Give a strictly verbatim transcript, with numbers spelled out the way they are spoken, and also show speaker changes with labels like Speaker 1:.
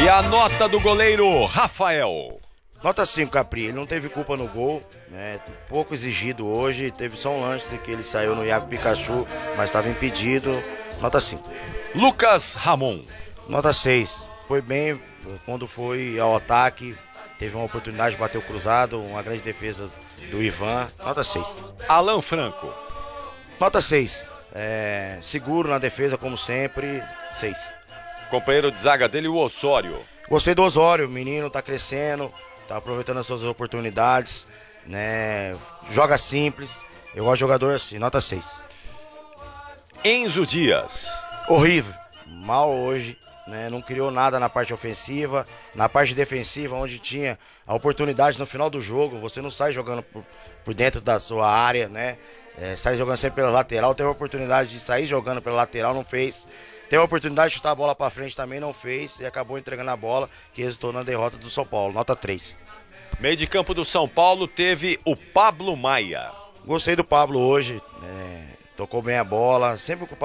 Speaker 1: E a nota do goleiro Rafael.
Speaker 2: Nota cinco, Capri. Ele não teve culpa no gol, né? Pouco exigido hoje. Teve só um lance que ele saiu no Iago Pikachu, mas estava impedido. Nota cinco.
Speaker 1: Lucas Ramon.
Speaker 2: Nota seis. Foi bem quando foi ao ataque. Teve uma oportunidade de bater o cruzado. Uma grande defesa do Ivan. Nota seis.
Speaker 1: Alan Franco.
Speaker 2: Nota seis. É, seguro na defesa, como sempre. seis.
Speaker 1: Companheiro de zaga dele, o Osório.
Speaker 2: Gostei do Osório. O menino tá crescendo. Tá aproveitando as suas oportunidades, né? Joga simples. Eu gosto de jogador assim, nota seis.
Speaker 1: Enzo Dias.
Speaker 2: Horrível. Mal hoje, né? Não criou nada na parte ofensiva. Na parte defensiva, onde tinha a oportunidade no final do jogo, você não sai jogando por, por dentro da sua área, né? É, sai jogando sempre pela lateral. Teve a oportunidade de sair jogando pela lateral, não fez. Teve a oportunidade de chutar a bola pra frente, também não fez. E acabou entregando a bola, que resultou na derrota do São Paulo. Nota três.
Speaker 1: Meio de campo do São Paulo teve o Pablo Maia.
Speaker 2: Gostei do Pablo hoje. É, tocou bem a bola. Sempre que o